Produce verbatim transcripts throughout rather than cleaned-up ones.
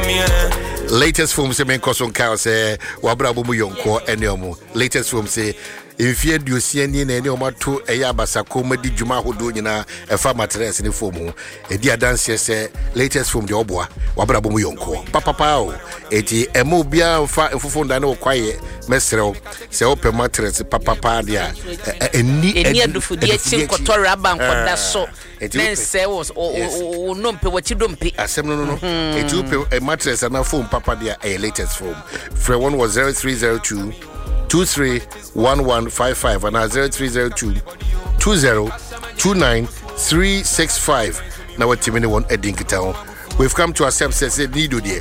Latest film say men koson ka say wabra bomu yonko eniomo. Latest film say ifie duosia ni na eniomo to eya basako madi dwuma hodo nyina efa materials ni film e dia dance say latest film de oboa wabra bomu yonko papa pa o eti emo bia mfa mfofo nda na okwaye mesrew say open materials papa pa dia eni eni adufu dia chi kotora bank da so then say was o no mpe wachi do mpe asem no no no eti open materials na film papa dia a latest film free one was zero three zero two two three one one five five and zero three zero two two zero two nine three six five. Now what team anyone heading town? We've come to accept say Nido there.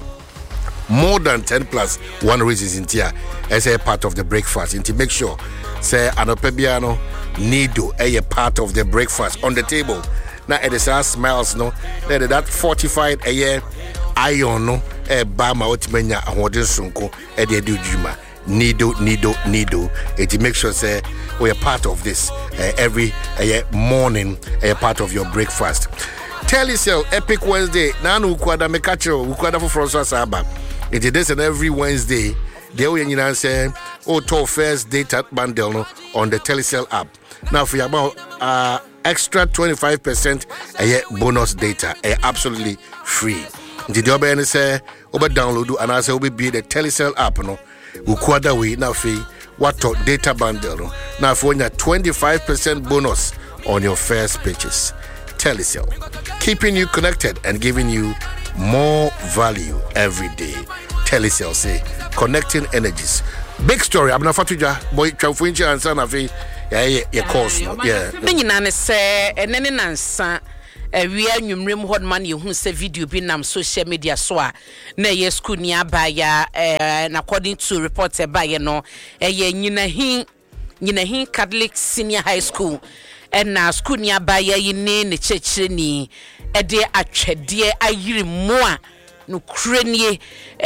More than ten plus one reasons in here as a part of the breakfast. And to make sure say Anopebiano Nido a part of the breakfast on the table. Now it is our smiles no that that fortified a year iron no a bama otimenya ahoden sunko e de dujuma. Nido, Nido, Nido. It makes sure say we are part of this uh, every uh, morning, a uh, part of your breakfast. Telecel Epic Wednesday. Nanu ukwada mekacho ukwada for François Saba. It is and every Wednesday. They will you say oh to first data bundle no, on the Telecel app. Now for about uh extra twenty-five percent a uh, bonus data, uh, absolutely free. Did you ever say over download and I say will be the Telecel app no? Ukwada we na fi wato data bundle na for your twenty-five percent bonus on your first purchase. Telecel, keeping you connected and giving you more value every day. Telecel say connecting energies. Big story. I'm not fatuja boy tramfuinchi and son of a yeah yeah course yeah. Nyina say enene nansa we are numrem hot man you who say video be nam social media so a na ye school ni abaya and according to reports by you know e nyina hin nyina hin Catholic Senior High School and na school ni abaya yi ne ne chechire ni e de atwede ayiri mu a no krenie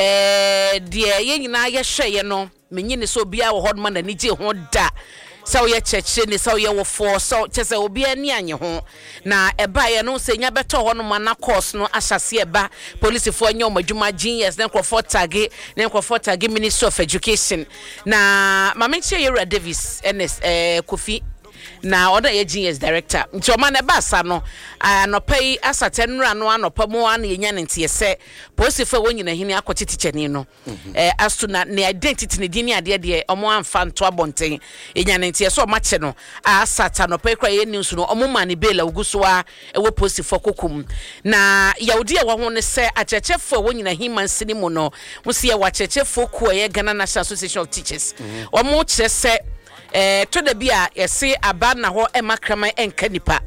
eh de ye nyina ye hwe ye no menyi ne so bia wo hot man ani je ho da so ye cheche ni so ye wo for so chese obi ani anye ho na eba ye no se nya beto ho no mana course no ahyase eba police fo anya omadwuma genius then crofo tag then crofo tag Ministry of Education na mamenche Yera Davis ns eh Kofi na oda ye genius director nti o ma na ba sa no anopai asatenra no anopa mo an ye nya ntie se police fo wonyina hini akoti teacher ni no eh astu na ne identity ne dini ade de omo amfa nto abonten enya ntie so ma che no asata no pa kra ye news no omo ma ne bela uguso a ewo police fo kokum na yaudi e wo ho ne se achechefo wonyina himan sinimo no mo se ye wa chechefo ko ye Ghana National Association of Teachers omo che se eh to da bia yesi aba na ho e makrama enka nipa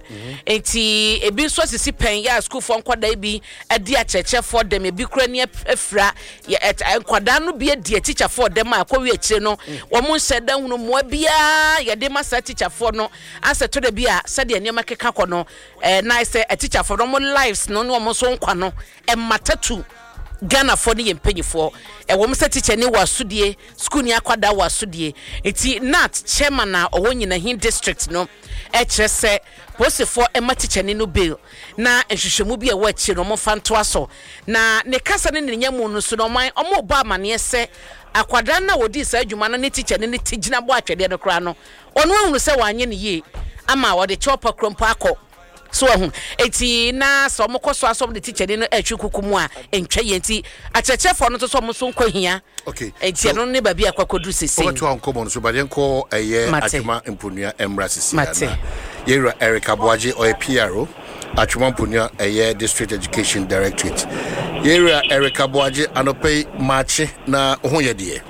enti ebi so sisi pen ya school for nkwada bi adi acheche for dem ebi kura ni afra nkwada no bi adi teacher for dem akwa akire no wo mo nhyeda hunu mo bia ye de masa teacher for no asa to da bia sade ene makeka kɔ no eh nice a teacher for no mo lives no no mo so nkwa no e matatu Ghana for the impanyfo e wo mse teacher ni wasudie school ni akwada wasudie eti nat chairman na owonyina hin district no e kyerese post for e ma teacher ni no bill na ehwehwemu bi e wa chi no mo fanto aso na ne kasa ne nyamu no so no man omo ba amane se akwada na wodi sa adwuma na ne teacher ni ne tigina bo atwede no kra no ono ahunu se wanye ne ye ama wode chopper krompo akọ so hu eti na so mo koso aso the teacher ni no atwi kukumu a entwa yenti achechefo no to so mo so nkohia okay eti no ne ba bia kwakodu sese o to ankomo no so ba den ko eye atuma empunua emra sese na Yera Erica Boaji or P R O atuma empunua eye District Education Directorate Yera Erica Boaji anope march na hoye de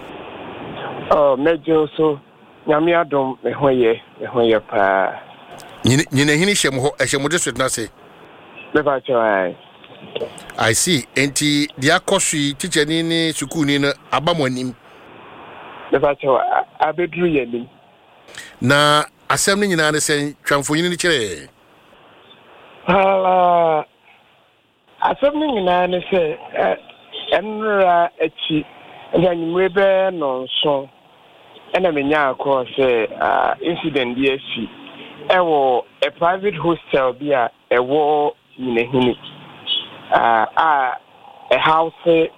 oh mejo so nyame adom me hoye me hoye pa Nyina hini shem ho ehemu district na say me ba chai I see enti dia kosu teacher ni ni school ni na abamonim me ba chai abedru yanim na asem ni nyina ne sen twamfonyi ni kire ah asem ni nyina ne se enra echi nyanyimwe be no so ena menya akọ se incident D S C ewo a private hostel bia ewo nyinahini ah a house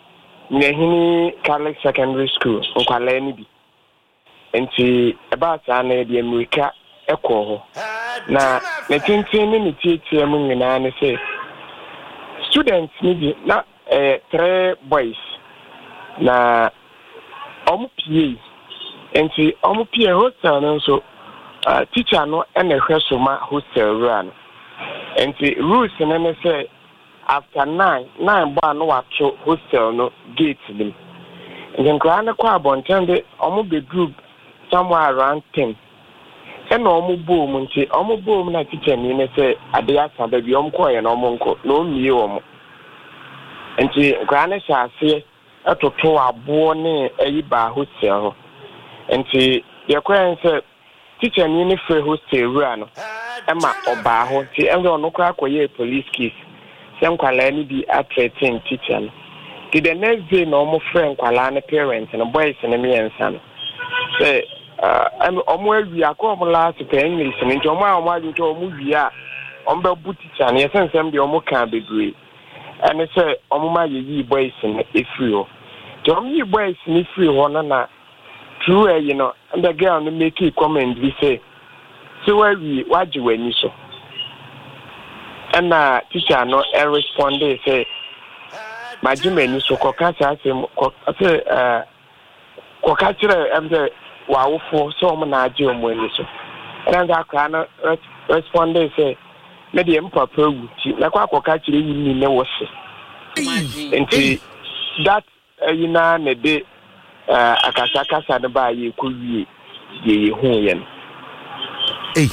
Nehini Catholic Secondary School, Nkwalani bi. Enti eba saa na de America ekọ ho. Na ne tintin ne tietie mu nyina ne say students ni bi na eh three boys na omu pie. Enti omu pie hostel no so uh, teacher no ene hweso ma hostel run. Enti rules ne ne say after nine, nine bar no wacho hostel no gate lim. And then grana kwa bontende omu be group somewhere around ten. And omu boom nti omu boom na teacher ni ne say ade asa baby omu ko ye no omu nko no mie omu. Nti grana sha ase atoto abo ne ayi ba hostel ho. Nti ye kwa say teacher ni ne free hostel wura no ema oba ho nti enzo no kwa akoye police case. Some Kwalani be at thirteen teacher. Did the next day no more friend Kwalani parents and boys and me and son. Say, uh, I'm almost we are come last to English and into my wife into a movie. On the booty and yes, and some the almost can be great. And I say, on my ye boys and if you. Tom ye boys and if you want true, you know, and the girl make you comment, we say, so where we watch you when you so. And uh, teacher no I responded say my Jimmy so kokasa say uh kokachire am say wow for so na aje omwe so and that can responded say me dey mpapa wuti na kwa kokachire yini ne wo se enti that you na ne de uh akasa kasa ne ba ye ko wie ye hu ye no eh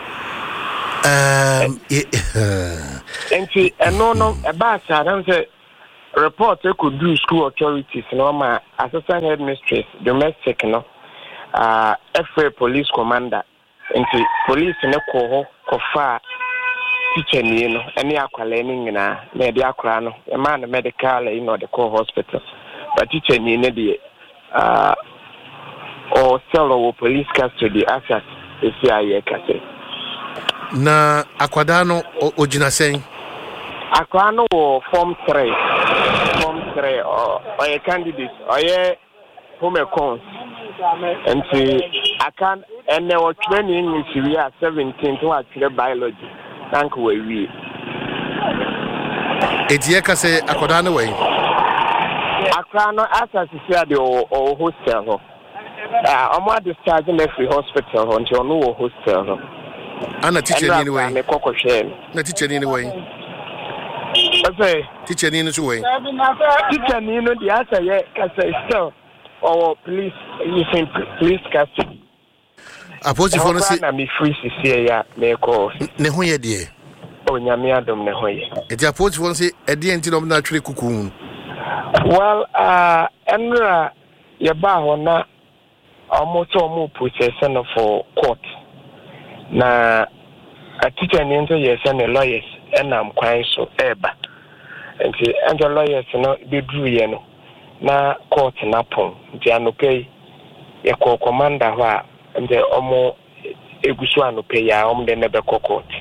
Um, and see, and no, no, about I don't say report they could do school authorities, no, my assistant headmistress, domestic, no, uh, F A police commander, and see, police in a coho, cofa, teacher, you know, any aqua learning in a mediacrano, a man, medical, you know, the core hospital, but teacher, you know, the uh, or sell or police custody assets, the C I A case. Na akwadano ojina sen akwano wo form three form three or a candidate or a home accounts and see I can and there were training in Syria seventeen to actually biology thank we we etieka say akwadano we akwano access here the or hostel ah omo discharge me free hospital until no hostel. Ana teacher anyway. Na teacher anyway. Okay. Teacher any so way. Teacher ni no the answer yeah cause still or police you think police custody. Apostle for no say na me free see ya me call. Ne ho ye de. O nyame adom ne ho ye. E the apostle for say e de enti no na twere kuku. Well uh enra ye ba ho na almost almost process no for court. Na a teacher ni nso yes and lawyers and am kwan so eba nti and lawyers no be dru ye no na court na pon nti anope ye ko commander ho a nti omo egusu anope ya omo de nebe court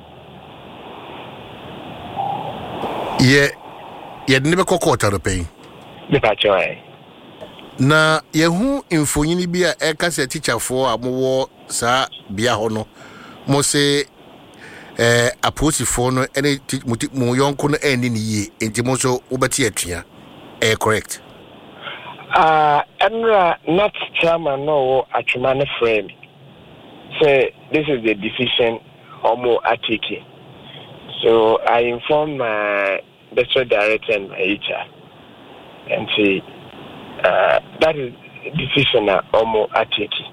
ye ye de nebe court anope me pa choi na ye hu infonyini bi a e ka se teacher fo a mo wo sa bia ho no mo se eh aposifo no ene mo yonko no eni ni ye enti mo so obati atua eh correct uh enra not chairman no atuma ne frame say this is the decision omo atiki so I inform my district director and my H R and say uh that is decision omo atiki.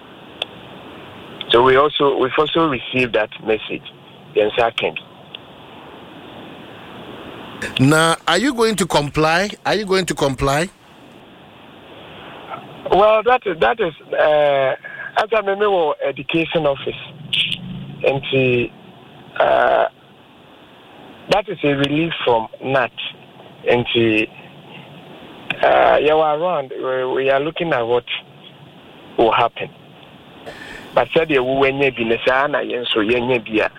So we also we've also received that message. Then second. Now, are you going to comply? Are you going to comply? Well, that is that is uh, as a member of education office, and the, uh, that is a relief from N A T, and the, uh, you are around. We, we are looking at what will happen. But said you when you be Nesana, and so you be a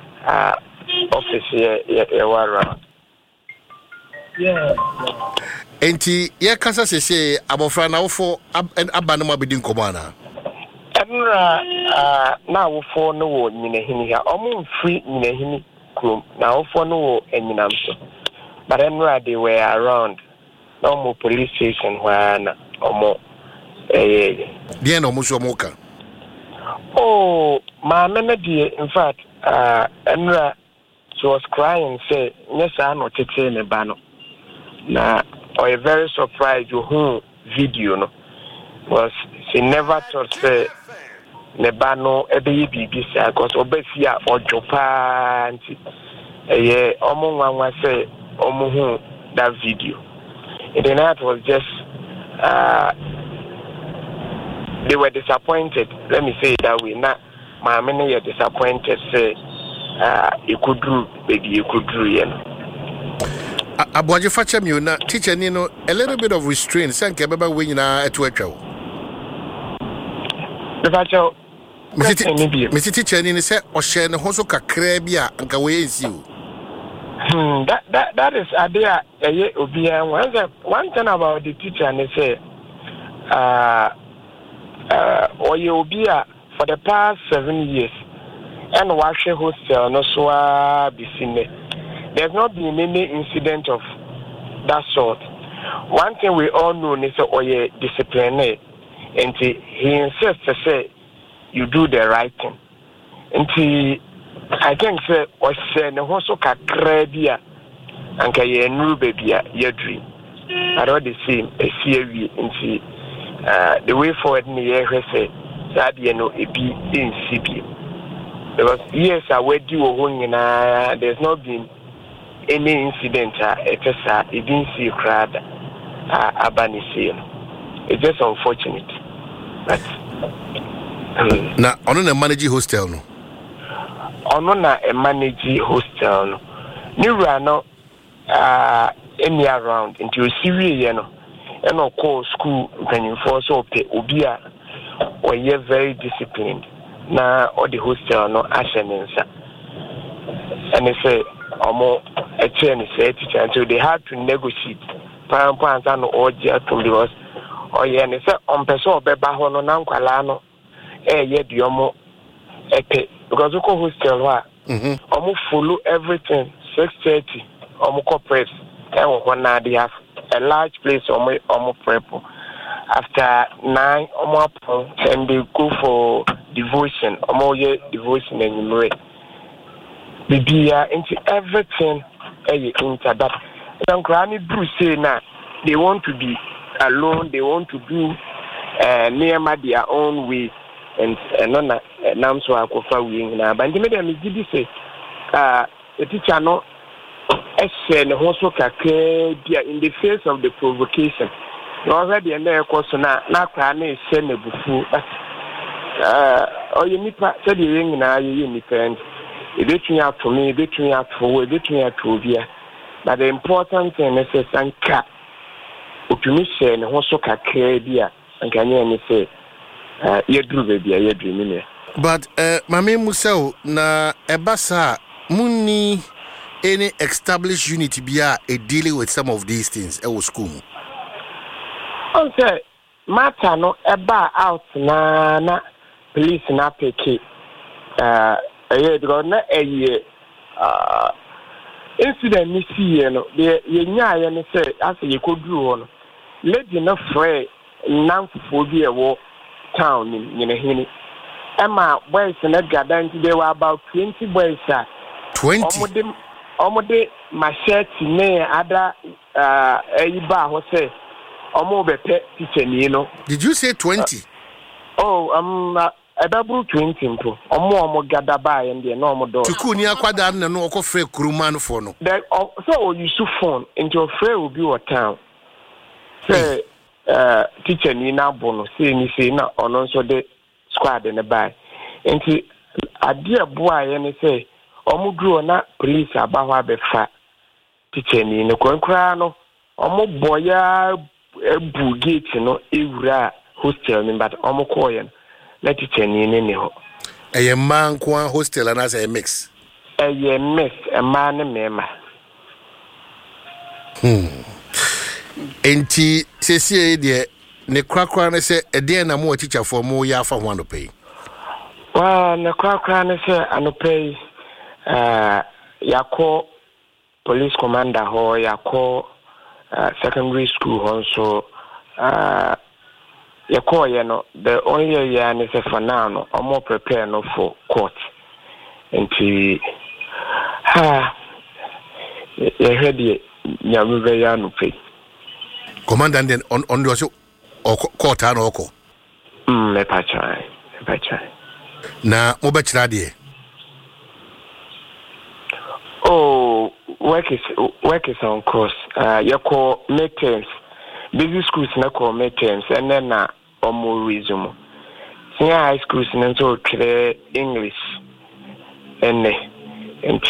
office here, you are around. Yeah. enti ye kasa sese abofra na wofo aba no mabedi nkomo ana enra na wofo no wo nyinahini ha omo mfiri nyinahini krom na wofo no wo enyinam so but enra they were around no police station where na omo eh bien omo so omo ka oh ma mena die in fact uh enra she was crying say yes I no tete ne ba no na or very surprised who video no was she never thought say ne ba no ebe yi bibi say because obesi a ojopa anti eh omo nwanwa say omo hu that video and then that was just uh they were disappointed, let me say it that way. Now my many are disappointed say uh you could do baby you could do you know Abuaje facha mi na teacher ni no a little bit of restraint say nke beba we nyina eto atwa the facha me ti teacher ni say o share ne ho so kakra bi a nka we ensi o hmm that that that is idea eh obi an one thing about the teacher and say uh uh or you be for the past seven years and wash hostel no so bisine. There's not been any incident of that sort. One thing we all know is that oye discipline and he insists to say you do the right thing. And he I think say or say no so kakra bia anka ye nu baby ye dream. I don't the same a C V and uh the way forward in the year say that you know it be in C B. Because yes I will do a there's not been any incident uh it is uh it didn't see crowd uh abanisi. It's just unfortunate. But um, na ono na manage hostel no. Ono na a manage hostel no. Niwa no uh any around into Syria you know. And of course school when you force ope obi a or you very disciplined. Na all the hostel no ashenensa. And they say omo a chain say teacher so they had to negotiate pan pan san or just because oh yeah and say on person obeba ho no na nkwala no eh ye de omo epe because we go hostel wa mhm omo follow everything six thirty omo corporate and when na they have a large place omo omo prep after nine omo upon and they go for devotion omo ye devotion and you Bibia into everything into that. Some granny do say now they want to be alone, they want to do uh, near their own way and and on nam so akofa wing na but the media me give say uh the teacher no ese ne ho so kakra dia in the face of the provocation. You already and there course na na kra na ese na bufu uh o ye nipa say the ring na ye nipa between out for me, between out for between out for via. But the important thing is that Sanka Utumisha and Hosoka Krabia and Kanye say, uh, you drew baby, you dreaming. But, uh, Mammy Musel, na Ebasa, Muni, any established unity be a dealing with some of these things, I was school. Okay, Mata no Eba out na na police na peke, uh, yeah, because na a uh incident ni see no the yenya ya ne say as you could do on lady na free nan fofo a wo town ni ne hini Emma boys na gather into there were about twenty boys ah twenty omode omode machete ne ada uh e ba ho say omo bepe teacher ni no. Did you say twenty? Uh, oh um uh, About twenty mpo omo omo gada ba ye ndie no omo do tuku ni akwada na no okofre kuruma no for no that so you use phone into free will be what town say uh teacher ni na bono say ni say na ono so de squad ne ba enti ade aboa ye ne say omo duro na police aba ho abefa teacher ni ne kwankra no omo boya ebu gate no ewura hostel ni but omo koye let it any any ho. A man kwa hostel and as a mix. A mix a man and mema. Hmm. enti sesie de ne krakra ne se ede na mo teacher for mo ya fa ho anopai wa ne krakra ne se anopai uh yakọ police commander ho yakọ uh, secondary school ho so uh yakọ ye no the only year ne se for now no omo prepare no for court enti ha ye hwede nyamu be ya no pay commander then on on the or court and oko mm me pa chai me pa chai na mo be kira de oh work is work is on course uh you call midterms busy schools na call midterms and then na omo resume senior high schools na so clear English and and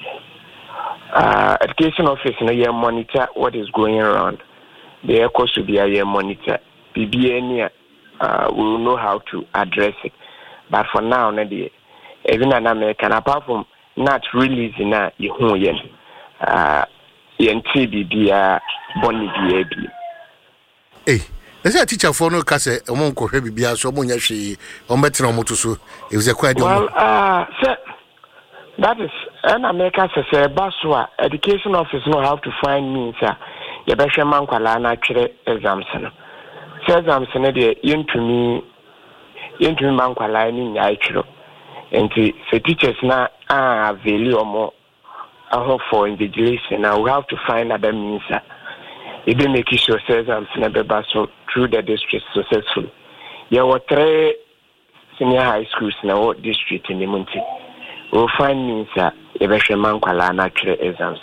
uh education office na you monitor what is going around. The echo should be a monitor. B B N uh we will know how to address it. But for now, even an American, apart from not releasing a yen, uh yen T B B a bonny B A B. Hey, there's a teacher for no case among Cohebia, so Munyashi, or Metromotusu. It was a quite well, uh, sir, that is an American says, Baswa, education office know how to find means, sir. Ya behwe mankwala na twere exams no se exams no de yentumi yentumi mankwala ni nya twere enti se teachers na ah value omo aho for invigilation now we have to find other means e be make sure se exams na be so through the district successfully ya were three senior high schools na what district in the munti we find means ya behwe mankwala na twere exams.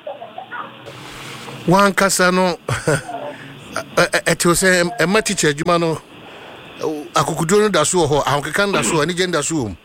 One casano, it was a my teacher, Jumano. I could do that so, how can that so, any gender soon?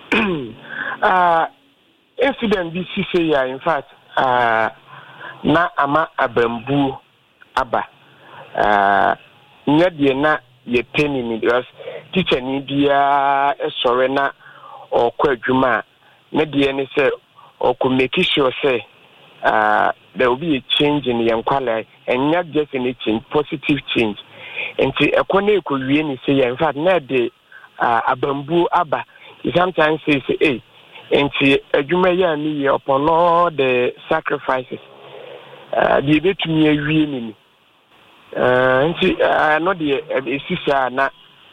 Uh, incident B C C, in fact, uh, na ama abambu aba. Uh, Nyadi na ye penny me because teacher need ya a sorena or quadruma. Nedi any say or could make sure say. Uh, there will be a change in the quality and not just any change, positive change. And see, a corner could really say, in fact, not the uh, a bamboo abba. He sometimes says, hey, and see, a jumaya me upon all the sacrifices. Uh, the bit to me a really. Uh, and see, uh, not the sister, not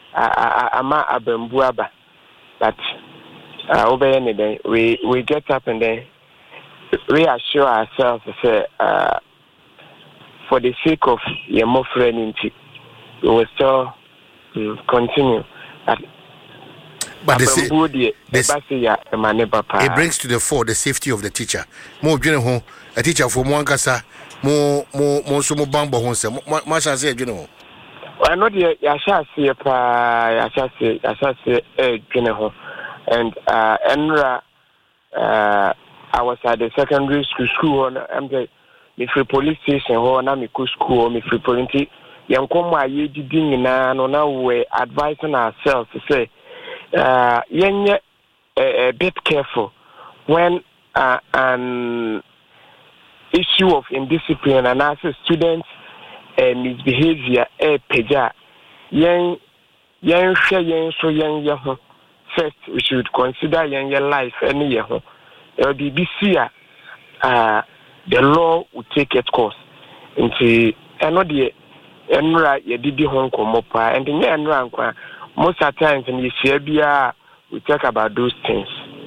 a bamboo abba. But uh, over any day, we, we get up and then reassure ourselves say, uh, for the sake of your more friend, we will still um, continue. But, but the, the, the, it brings to the fore the safety of the teacher. More general, a teacher from one casa, more, more, more, so more bambo, much as a general. I know the Yashasi, Yashasi, Yashasi, general, and uh, Enra. Uh, I was at the secondary school school on I'm the me free police station or na me school me free police. Young come my ye ding na no now we advising ourselves to say uh yen a bit careful when uh, an issue of indiscipline and as students uh, misbehavior a peja yen yen share yen so yen ye first we should consider yen your life any year. The B B C, uh, the law will take its course. Into another enra ye did the home come up and the enra most of the times in the Serbia we talk about those things.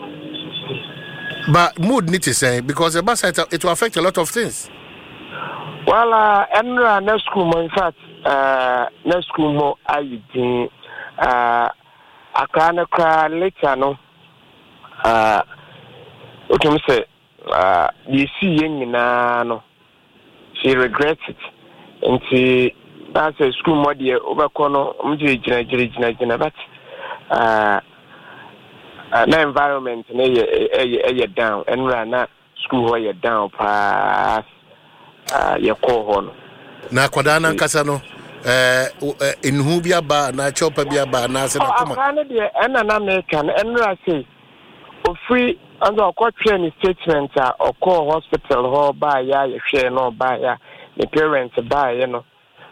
But mood need to say because the bus it will affect a lot of things. Well, uh, enra next school in fact, uh, next school more I did uh, I can't later no. Uh, Okay, me say, uh, you see, young no, she regrets it. And she, that's a school model over corner, um, jina jina jina jina, but uh, uh, na environment, na ye ye down, and run na school where you down pass, uh, your core na kwadana kasano, eh, in who be a bar, na chopper be a bar, na se na kuma. Oh, I'm an American, and I say, oh, free. And our court training statement or call hospital or buy ya share no buy ya the parents buy you know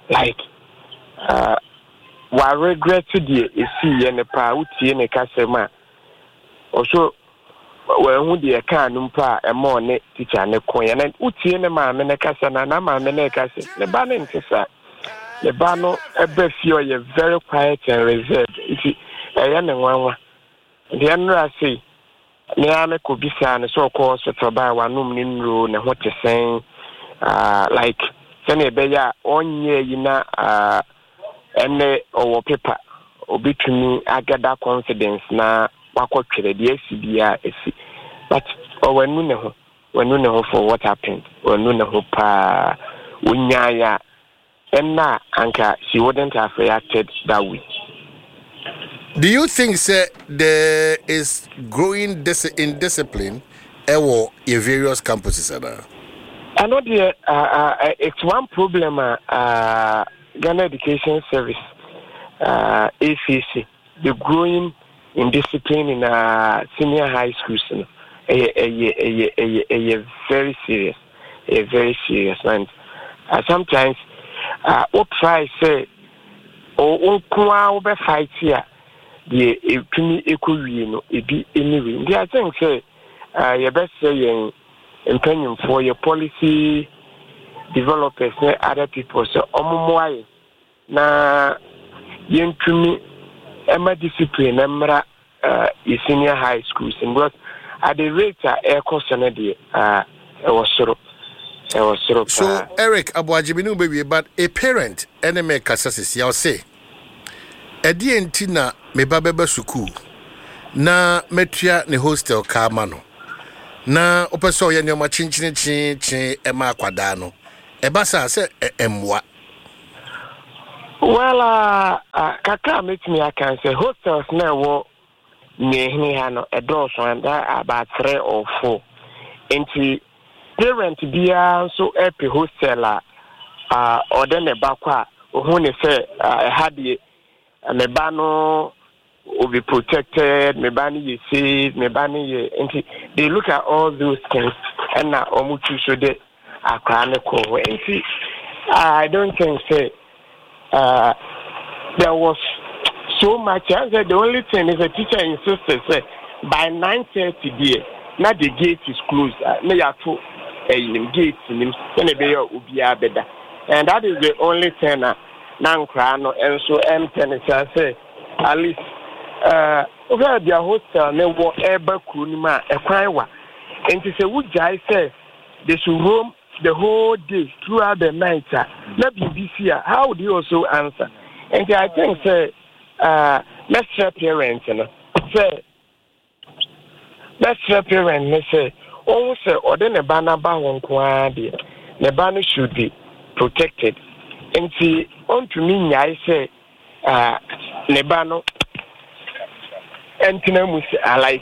like uh wa regret the esi ye ne pa utie ne kasema also we hu de ka no pa e mo ne teacher ne kon ye na utie ne ma me ne kasa na na ma me ne kasa ne ba ne ntesa ne ba no ebe fio ye very quiet and reserved ifi e ye ne nwanwa de anra say ne ame ko bisa ne so ko so to ba wa num ni nro ne ho tesen uh like sene be ya onye yi na uh ene owo paper obitumi agada confidence na wakotwere de esi bia esi but owanu ne ho wanu ne ho for what happened wanu ne ho pa unyaya enna anka she wouldn't have reacted that way. Do you think sir, there is growing dis- indiscipline ewo in various campuses ada? I know the uh, uh, it's one problem uh, uh Ghana Education Service uh A C C, the growing indiscipline in uh, senior high schools, you know, a, a, a, a, a, a very serious, a very serious, and uh, sometimes uh, what try say, oh, oh, be fight here, the ekumi ekuwi no, ebi anyway. The I think say, uh, you best say in opinion for your policy developers, other people, so omumwai na yentumi. Emma discipline, Emma uh, senior high schools, and because at the rate uh, air cost and uh, it was sort of, it was sort of. So, uh, Eric Abuajibinu baby, but a parent, enemy Cassasis, y'all say, a D N T na me babeba suku na metria ne hostel Carmano na opeso ye nyoma chinchin chin chin ema kwadano e basa se emwa. Well, uh, uh, Kaka makes me, I can say, hostels now, near Hano, a door, and about three or four. And the parent be so happy hosteler, uh, or then a bakwa, who say, I had the Mebano will be protected, Mebani ye safe, Mebani ye, and they look at all those things, and now Omuchu so they are chronicle. And see, I don't think, say, Uh, there was so much. I said the only thing is the teacher insisted say by nine thirty there, now the gate is closed. Me ya to a gate in when be your ubia beda, and that is the only thing. Now crano and so M ten I say at least uh over their hostel ne wo eba kunima e kwan wa. And to say would I say they should roam the whole day throughout the night. Uh, let B B C. Uh, how would you also answer? And I think say, uh, let's say parents, you know, say, let's say parents, let's say, oh, say, or then a banner bound quantity, the banner should be protected. And see, on to me, I say, uh, Nebano, and Tinamus, I like,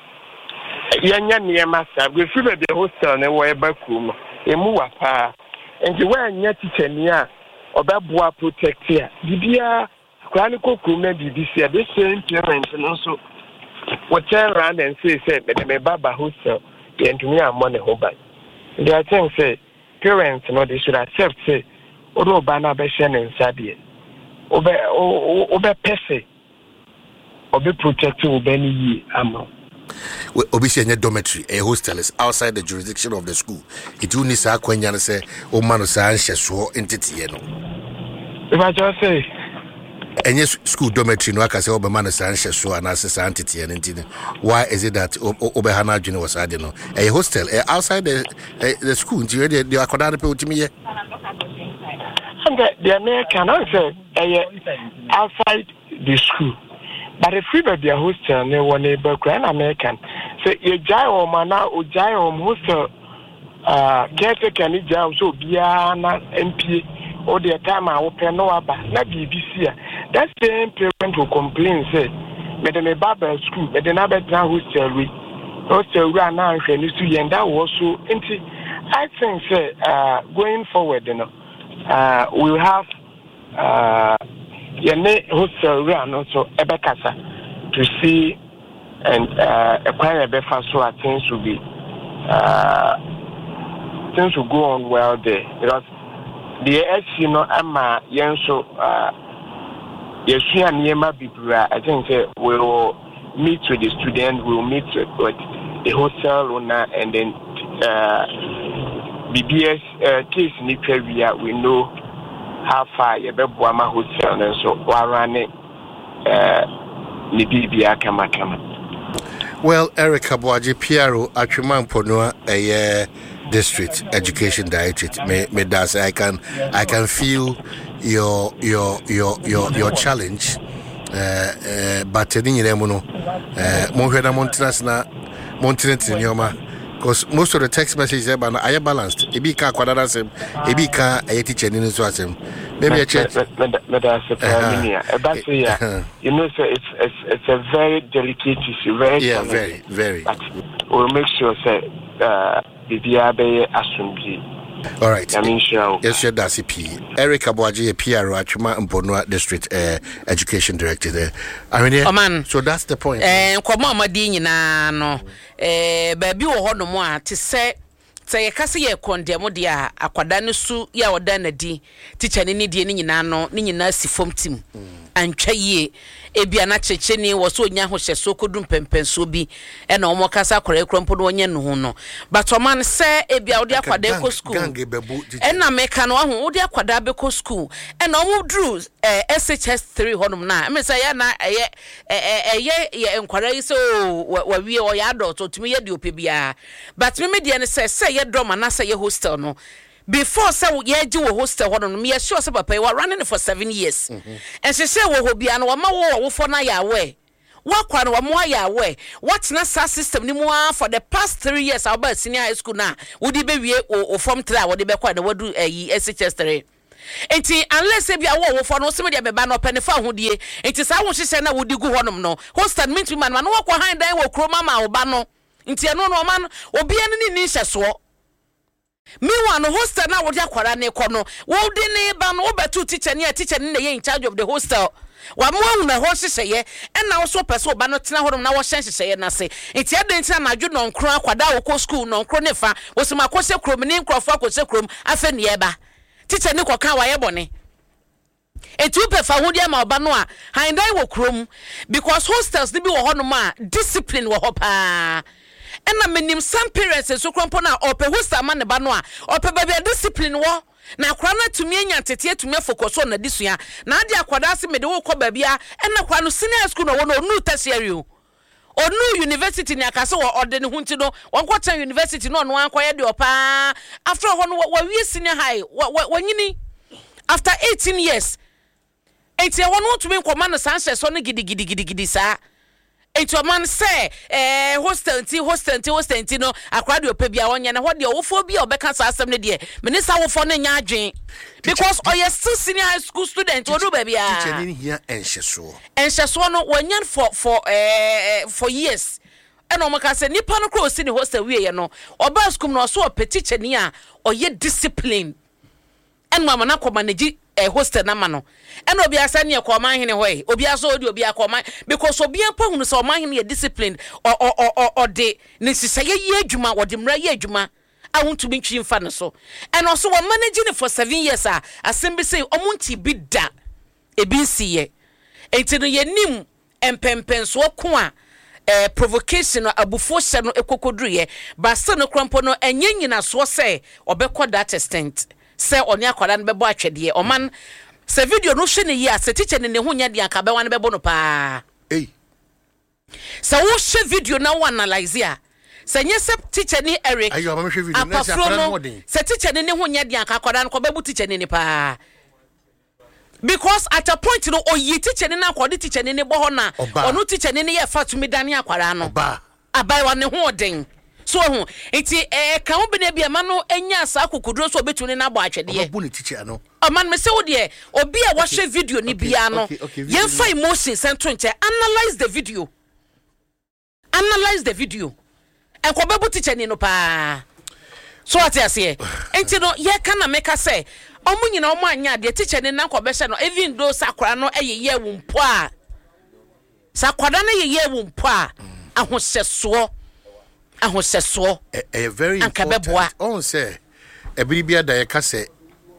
Yanya near master, we feel the hostel and way back room. Emu wapa enti wa nya teacher ni a obabua protect ya bibia chronicle kuma B B C the same parents no so what turn around and say say me baba hostel and me am money ho ban they I think say parents no they should accept say odo ba na be share nsa de obe obe pese obe protect obe ni yi ama. Obviously, any dormitory, a hostel is outside the jurisdiction of the school. It only say when you say, "Oh man, say so entity." You know. If I just say, any school dormitory, no, I can say, "Oh man, say so," and I say entity and entity. Why is it that Obehana Junior was adding no a hostel outside the the school? You the the Akodana people to me. And the American also outside the school. But if we be a hostel, ne one neighbor, grand American. So you jai or mana or jai or hostel, uh, caretaker ni jai so biana M P or the time I open no aba na B B C. That same parent will complain say, "Me de me baba school, me de na be tra hostel we, hostel we are now and to and that was so." I think say uh, going forward, you know, uh, we'll have. Uh, Yene hostel run also ebekasa to see and uh acquire a better so things will be uh things will go on well there because the esi no ama yenso uh yesua niema bibra. I think say we will meet with the student, we will meet with, with the hostel owner, and then uh B B S uh, case ni previa we know how far yebeboama hostel and so warane uh ni bibia kama kama. Well, Eric Aboagye Piaro Atwema Mponoa a district education directorate. Me me does I can I can feel your your your your your challenge. Uh, uh, but any remono, uh, Monheda Montinas na Montinent in Yoma, because most of the text messages are I balanced. Ebika Quadarasem, Ebika a teacher in Swasem. Maybe a chat. You know, so it's it's it's a very delicate issue, very yeah, very very. But we'll make sure that uh, the Diabe Assembly. All right. I mean, sure. Yes, you're Darcy P. Eric Aboagye, P R O, Atwema Mponoa District uh, Education Director there. I mean, oh, man. So that's the point. Eh, nkɔmɔ amadi nyina no. Eh, baabi wɔ hɔ no mo a te sɛ sɛ yɛ kase yɛ kɔndɛmo de a akwada no su yɛ ɔda na di teacher ne ne die ne nyina no ne nyina si fom tim. Antwa yie ebia na cheche ni wo so nya ho hye so kodum pempenso bi e na omo kasa kwara krompo no onye no ho no but oman se ebia wo de akwada ko school e na meka no ho wo de akwada be ko school e na omo dru S H S three honum na me say ya na eye eye ye enkwara yi so wa wie o ya adult otumi ye de opebia but me me de ne say say ye drama na say ye hostel no before say ye ji wo hostel ho no me sure say papa you are running for seven years mm-hmm. And she say wo ho bia no wa ma wo wo for na ya we wa kwa no wa mo ya we what na sa system ni mo for the past three years about senior high school na wo di be wie o form three wo di be kwa na wadu eh, S H S three enti unless e bia wo wo for no se me de be ba no pe ne fa ho die enti sa wo hye na wo di gu honom no hostel mint man no wo kwa han dan wo kroma ma wo ba no enti eno no man obi ane ni ni hye so me one hostel na wo de akwara ne ko no wo de ne ba no wo betu teacher ne teacher ne ye in charge of the hostel wa mo hu na ho hyehyeye e na wo so pese oba no tena horom na wo hyehyeye na se enti ade ntina na adwo no nkro akwada wo ko school no nkro ne fa wo se makose krom ne nkrofo akose krom afa ne eba teacher ne ko kan wa ye bone etu pe fa ho de ma oba no a handai wo krom because hostels ne bi wo ho no ma discipline wo ho pa. And I mean, some parents so crampona or pehusta man ba no a or pe baby discipline wo na kwara to me nya tete to me focus on na disua na ade akwada se me de wo kɔ babia and na kwa no senior school no no no tertiary o no university ni akase wo ode ne hunti no won kwata university no no ankoye de opa after ho no wa wie senior high wanyini after eighteen years eighty one no to me nkoma no sanse so no gidi gidi gidi gidi sa. Ento man say eh hostel ti hostel ti hostel ti no akwade opebia wonya na ho de wofo bi obeka sa asem ne de minister wofo no nya adwen because oye still senior high school student odu ba bia teacher ni here enhyeso enhyeso no wonya for for eh for years eno maka say nipa no cross ni hostel wie ye no oba school no so opeti teacher ni a oye discipline en mama na ko manage a hostel na mano eno obi asa ne ko man hene hoy obi asa odi obi akoma because obi ampa hunu so man hene disciplined or or or or de ne sisa ye ye adwuma wo de mra ye adwuma ahuntu bi ntwi mfa no so and also we managing for seven years a assembly say omunti bi da ebi nsiye enti no ye nim empempenso ko a eh provocation abufo hye no ekokoduru ye ba se no krampo no enye nyina so say obekọ that extent say oni akwada no bebo atwede o man se video no hwe ne yi a se teacher ne ne ho nya de aka be wan bebo no pa eh se wo hwe video na wo analyze a se nye se teacher ni Eric ayo ma hwe video na se akwada no de se teacher ne ne ho nya de aka akwada no ko bebu teacher ne ne pa because at a point no oyi teacher ne na akwada teacher ne ne bo ho na onu teacher ne ne ye fa tumi dane akwada no ba abai wa ne ho den so hu enti eh ka wo bena bia ma no anya asa akukuduro so obetu ne na bo atwede ye obu ne teacher no o man me se wo de obi a wo hwe video ni bia no yen fa emotion central nche analyze the video analyze the video en ko bebu teacher ni no pa so what you say enti no ye kana meka say omu nyina omu anya de teacher ni na ko be hye no even though sakora no eyeye wo mpo a sakwada na yeye wo mpo a ahohyeso ahohyeso a very important on say ebiribia da ye ka say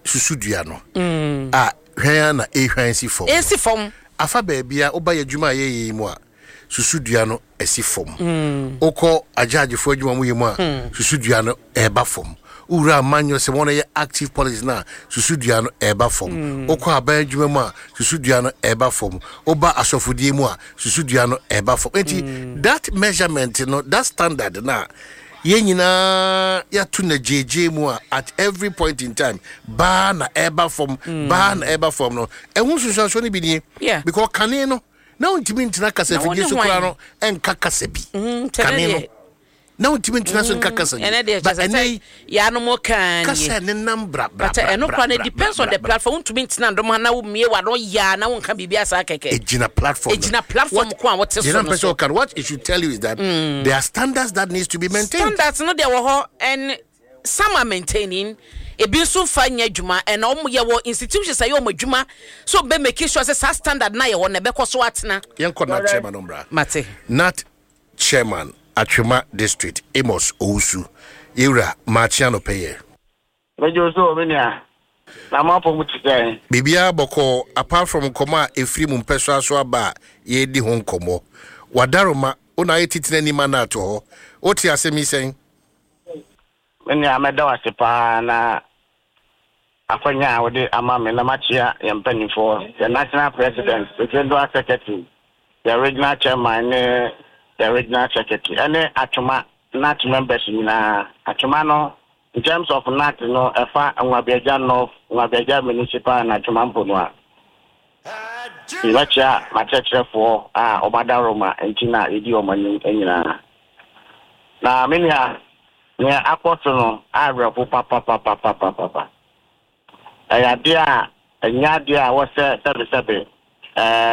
susudua no a hwan na e hwan si fom esi fom afa baabia oba yadwuma ye mu a susudua no esi fom okọ ajajefo adwuma mu ye mu a susudua no eba fom ura manyo se wona ye active policy na susudua no eba fom okọ aba adwuma mu a susudua no eba fom oba asofodie mu a susudua no eba fom enti that measurement no that standard na ye nyina ya tu na jeje mu a at every point in time ba na eba fom ba na eba fom no ehun susuanso ni bi ni because kane no na untimi ntina kasa figi so kura no enka kasa bi kane no na untimi ntina so enka kasa bi but ene ya no mo kan kasa ne nambra bra but eno kwa ne depends on the platform untimi ntina ndom na wo mie wa no ya na wo nka bibia asa keke ejina platform ejina platform ko an what so no so can what it should tell you is that mm. there are standards that needs to be maintained standards no there wo and some are maintaining ebi so fa nya adwuma and omo ye wo institutions ayo omo adwuma so be make sure say standard na ye wo na be ko so atena yenko na chairman ombra mate not chairman Atwema district Amos Ousu Ira Machiano Peye mejo so menia na mapo mutike bibia boko apart from koma efri mu mpeso aso aba ye di ho nkomo wadaroma ona yetitine ni mana to ho oti asemi sen menia meda wasepa na akwanya wode ama me na machia ya mpanifo the national president the general secretary the regional chairman the regional secretary and Atwema N A T members na Atwema no in terms of N A T no efa Nwabeja North Nwabeja municipal na Atwema Mponua Ilacha matetre for ah Obadaroma entina edi omani enyina na menia ne akoto no arepo papa papa papa papa aya dia anya dia wo se sebe sebe eh